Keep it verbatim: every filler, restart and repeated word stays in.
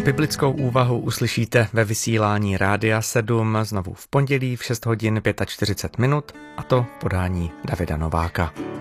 Biblickou úvahu uslyšíte ve vysílání Rádia sedm znovu v pondělí v šest hodin čtyřicet pět minut, a to v podání Davida Nováka.